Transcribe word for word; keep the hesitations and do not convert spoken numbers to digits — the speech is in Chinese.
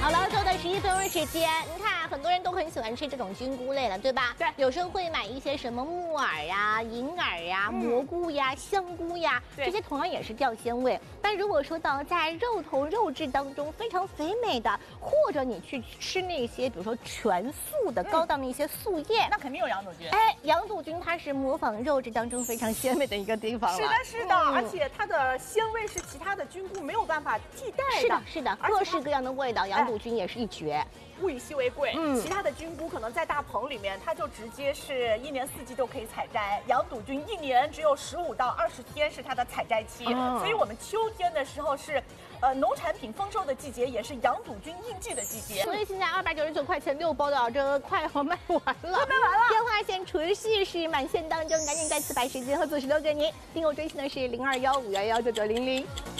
好了，最后的十一分钟时间，你看很多人都很喜欢吃这种菌菇类的，对吧？ 对， 有时候会买一些什么木耳呀、银耳呀、 嗯、 蘑菇呀、香菇呀，这些同样也是调鲜味。但如果说到在肉头肉质当中非常肥美的，或者你去吃那些比如说全素的高档的一些素叶， 嗯、那肯定有羊肚菌。 哎，羊肚菌它是模仿肉质当中非常鲜美的一个地方了。 是的，是的，嗯、而且它的鲜味是其他的菌菇没有办法替代的。 是的，是的，各式各样的味道，羊肚菌也是一绝。 哎，物以稀为贵， 嗯， 其他的菌菇可能在大棚里面，它就直接是一年四季都可以采摘。羊肚菌一年只有十五到二十天是它的采摘期，嗯、所以我们秋天的时候是，呃，农产品丰收的季节，也是羊肚菌应季的季节。 所以现在二百九十九块钱六包的，这个快要卖完了， 快卖完了。 电话线持续是满线当中，赶紧在此把时间和做时留给您。订购专线的是零二幺五幺幺九九零零。